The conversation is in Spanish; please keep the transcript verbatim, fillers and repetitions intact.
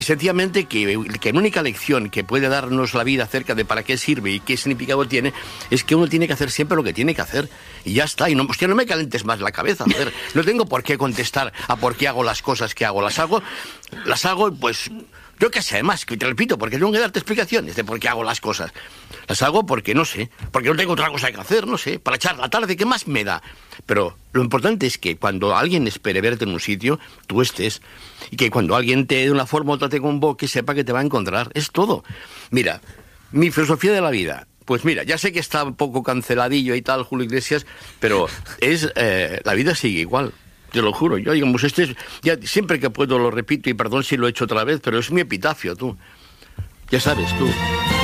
Sencillamente que, que la única lección que puede darnos la vida acerca de para qué sirve y qué significado tiene es que uno tiene que hacer siempre lo que tiene que hacer y ya está. Y no, hostia, no me calentes más la cabeza, joder. No tengo por qué contestar a por qué hago las cosas que hago. Las hago, las hago, pues, yo qué sé, además, que te repito, porque tengo que darte explicaciones de por qué hago las cosas. Las hago porque, no sé, porque no tengo otra cosa que hacer, no sé, para echar la tarde, ¿qué más me da? Pero lo importante es que cuando alguien espere verte en un sitio, tú estés. Y que cuando alguien te de una forma u otra te convoque, sepa que te va a encontrar. Es todo. Mira, mi filosofía de la vida. Pues mira, ya sé que está un poco canceladillo y tal, Julio Iglesias, pero es eh, la vida sigue igual. Te lo juro. Yo, digamos, este es, ya siempre que puedo lo repito y perdón si lo he hecho otra vez, pero es mi epitafio, tú. Ya sabes, tú.